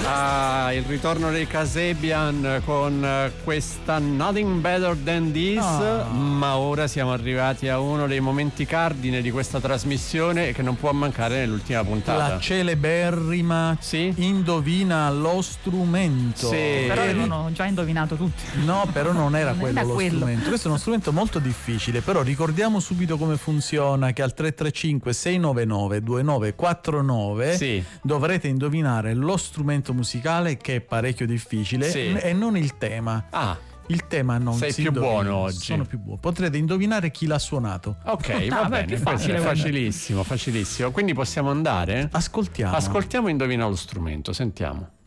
Il ritorno dei Kasabian con questa Nothing Better Than This. Ma ora siamo arrivati a uno dei momenti cardine di questa trasmissione che non può mancare nell'ultima puntata. La celeberrima Indovina lo strumento. Sì. Però avevano già indovinato tutti. No, però non era quello lo strumento. Questo è uno strumento molto difficile, però ricordiamo subito come funziona, che al 335 699 2949 dovrete indovinare lo strumento musicale, che è parecchio difficile, e non il tema. Il tema non sei si più indovina. buono oggi. Sono più buono. Potrete indovinare chi l'ha suonato. Ok, va bene, facile, facilissimo. Quindi possiamo andare? Ascoltiamo. Indovina lo strumento, sentiamo.